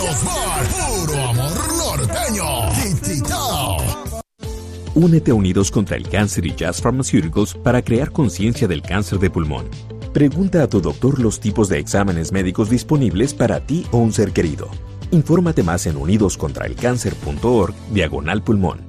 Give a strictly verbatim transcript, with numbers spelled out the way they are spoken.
Unidos Bar, puro amor norteño. Tititao. Únete a Unidos contra el Cáncer y Jazz Pharmaceuticals para crear conciencia del cáncer de pulmón. Pregunta a tu doctor los tipos de exámenes médicos disponibles para ti o un ser querido. Infórmate más en unidos contra el cáncer punto org diagonal pulmón.